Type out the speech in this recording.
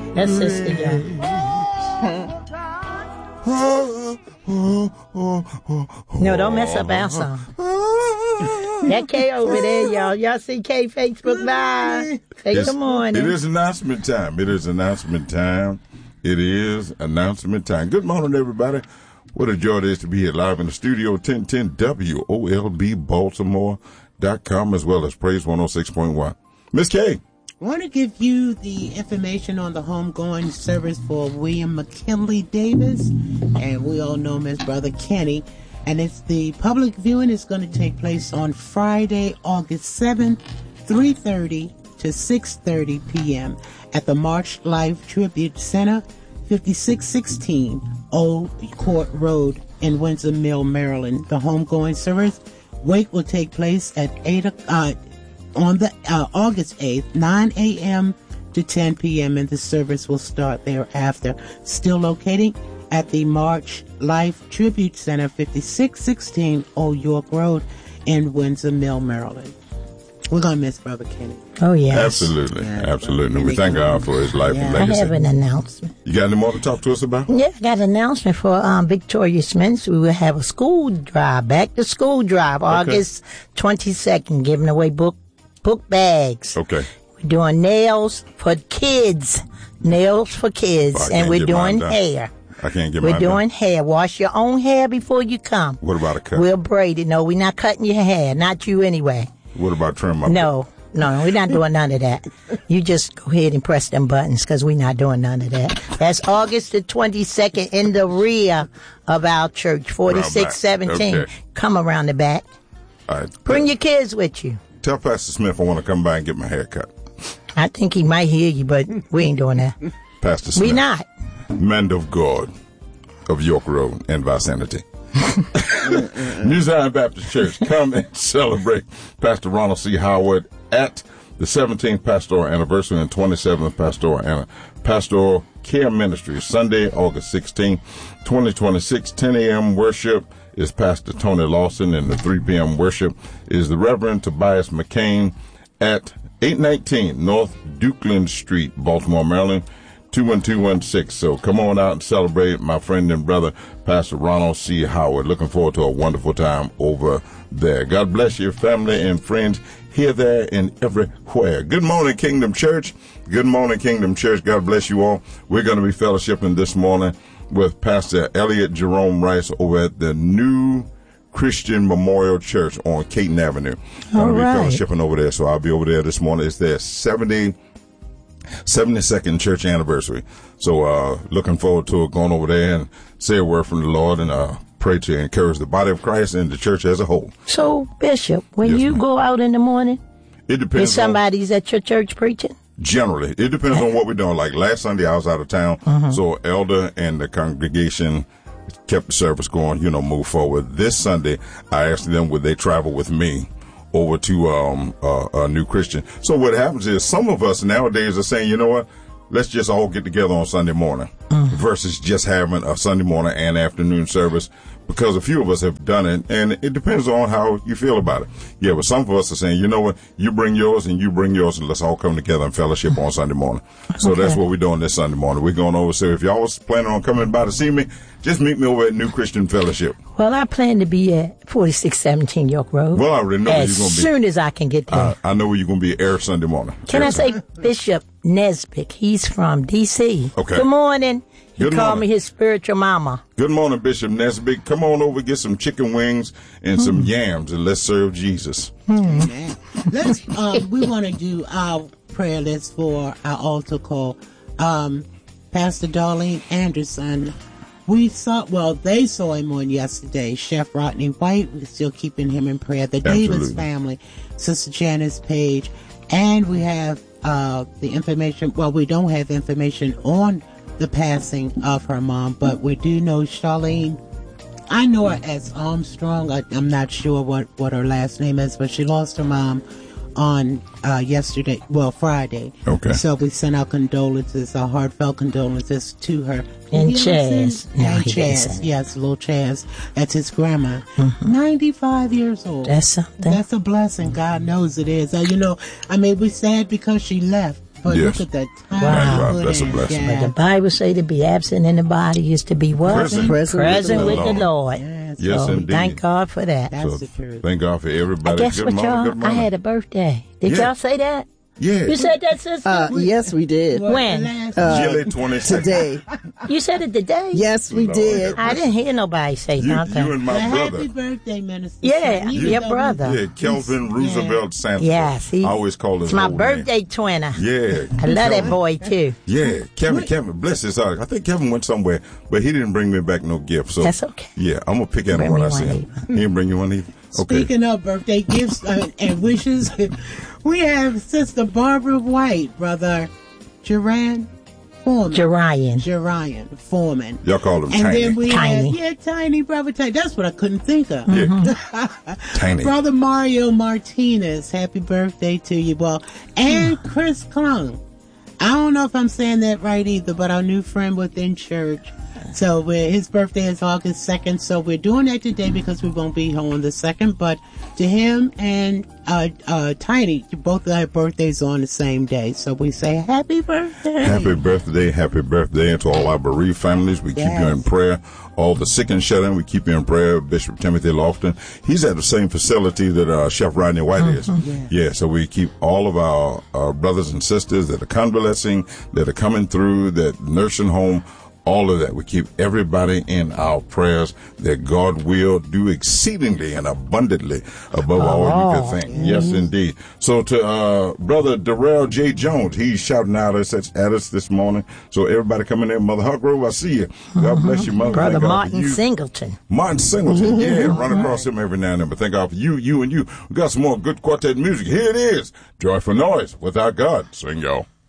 That's Sister Young. No, don't mess up our song. That K over there, y'all. Y'all see K Facebook Live? Say good morning. It is announcement time. It is announcement time. It is announcement time. Good morning, everybody. What a joy it is to be here live in the studio, 1010 WOLBbaltimore.com, as well as Praise 106.1. Miss K. I want to give you the information on the homegoing service for William McKinley Davis, and we all know him as Brother Kenny. And it's the public viewing is going to take place on Friday, August 7th, 3:30 to 6:30 p.m. at the March Life Tribute Center, 5616 Old Court Road in Windsor Mill, Maryland. The homegoing service wake will take place at August 8th, 9 a.m. to 10 p.m. and the service will start thereafter. Still locating at the March Life Tribute Center, 5616 Old York Road in Windsor Mill, Maryland. We're going to miss Brother Kenny. Oh, yes. Absolutely. Yeah, absolutely. We thank God for his life and legacy. I have an announcement. You got any more to talk to us about? Yeah, I got an announcement for Victorious Ministry. We will have a school drive, back to school drive, August 22nd, giving away book bags. Okay. We're doing nails for kids. And we're doing hair. I can't get We're mine doing done. hair. Wash your own hair before you come. What about a cut? We'll braid it. No, we're not cutting your hair. Not you anyway. What about trim my No, we're not doing none of that. You just go ahead and press them buttons because we're not doing none of that. That's August the 22nd in the rear of our church, 4617. Okay. Come around the back. All right. Bring your kids with you. Tell Pastor Smith I want to come by and get my hair cut. I think he might hear you, but we ain't doing that. Pastor Smith. We not. Man of God of York Road and vicinity. New Zion Baptist Church, come and celebrate Pastor Ronald C. Howard at the 17th pastoral anniversary and 27th pastoral care ministry, Sunday, August 16, 2026, 10 a.m. worship is Pastor Tony Lawson, and the 3 p.m. worship is the Reverend Tobias McCain at 819 North Dukeland Street, Baltimore, Maryland, 21216. So come on out and celebrate my friend and brother, Pastor Ronald C. Howard. Looking forward to a wonderful time over there. God bless your family and friends here, there, and everywhere. Good morning, Kingdom Church. Good morning, Kingdom Church. God bless you all. We're going to be fellowshipping this morning with Pastor Elliot Jerome Rice over at the New Christian Memorial Church on Caton Avenue. All be right. fellowshipping over there, so I'll be over there this morning. It's their 72nd church anniversary. So looking forward to it, going over there and say a word from the Lord and pray to encourage the body of Christ and the church as a whole. So, Bishop, when Yes, you ma'am. go out in the morning, It depends is somebody's at your church preaching? Generally, it depends on what we're doing. Like last Sunday, I was out of town, so elder and the congregation kept the service going, move forward. This Sunday, I asked them would they travel with me over to a New Christian. So what happens is some of us nowadays are saying, you know what, let's just all get together on Sunday morning versus just having a Sunday morning and afternoon service, because a few of us have done it, and it depends on how you feel about it. Yeah, but some of us are saying, you know what, you bring yours and you bring yours, and let's all come together and fellowship on Sunday morning. So that's what we're doing this Sunday morning. We're going over, so if y'all was planning on coming by to see me, just meet me over at New Christian Fellowship. Well, I plan to be at 4617 York Road. Well, I already know where as you're going to be. soon as I can get there. I know where you're going to be air Sunday morning. Can I say Bishop Nesbitt? He's from D.C. Okay. Good morning. He Good called morning. me his spiritual mama. Good morning, Bishop Nesbitt. Come on over, get some chicken wings and some yams, and let's serve Jesus. Amen. Let's. We want to do our prayer list for our altar call. Pastor Darlene Anderson. They saw him on yesterday. Chef Rodney White. We're still keeping him in prayer. The Davis Absolutely. family, Sister Janice Page, and we have the information. Well, we don't have information on the passing of her mom, but we do know Charlene. I know her as Armstrong. I'm not sure what her last name is, but she lost her mom on Friday. Okay. So we sent our condolences, our heartfelt condolences to her. And Did he Chaz. listen? No, And he didn't Chaz. sing. Yes, little Chaz. That's his grandma. 95 years old. That's something. That's a blessing. God knows it is. We're sad because she left, But Yes. look at that time. Wow. put That's a in. blessing. But the Bible say to be absent in the body is to be what? Present with the Lord. Yes, So indeed. thank God for that. That's So the truth. thank God for I everybody. guess Good what morning, y'all, good I morning. had a birthday. Did Yeah. y'all say that? Yeah. You said that, sister? Yes, we did. What, When? the last- July 22nd. Today. You said it today? Yes, we Lord did. I didn't hear nobody say You nothing. and my Well, brother. happy birthday, Minister. Yeah, Sutton. Even your though brother. Yeah, Kelvin Roosevelt Sanford. Yes, I always call his it's my whole name. birthday twinner. Yeah. I love that Kelvin. boy too. Yeah, Kevin, bless his heart. I think Kevin went somewhere, but he didn't bring me back no gift. So That's okay. Yeah, I'm gonna pick at him Bring when me I see one him. He didn't bring you one either. Okay. Speaking of birthday gifts and wishes, we have Sister Barbara White, Brother Jerian Foreman. Jerian Foreman. Y'all call him And Tiny. then we Tiny. have, Tiny, Brother Tiny. That's what I couldn't think of. Yeah. Tiny. Brother Mario Martinez, happy birthday to you, well, and Chris Klung. I don't know if I'm saying that right either, but our new friend within church. So his birthday is August 2nd, so we're doing that today because we won't be home on the 2nd, but to him and Tiny, both of their birthdays on the same day. So we say happy birthday. Happy birthday, and to all our bereaved families. We keep you in prayer. All the sick and shut in, we keep you in prayer. Bishop Timothy Lofton, he's at the same facility that Chef Rodney White is. Yeah, so we keep all of our brothers and sisters that are convalescing, that are coming through, that nursing home, all of that. We keep everybody in our prayers that God will do exceedingly and abundantly above all you can think. Yes, indeed. So to Brother Darrell J. Jones, he's shouting out at us this morning. So everybody coming in, Mother Huckgrove, I see you. God bless you, Mother. Brother Thank God for Martin you. Singleton. Martin Singleton, yeah, run across him every now and then. But thank God for you, and you. We got some more good quartet music. Here it is, Joyful Noise, Without God. Sing, y'all.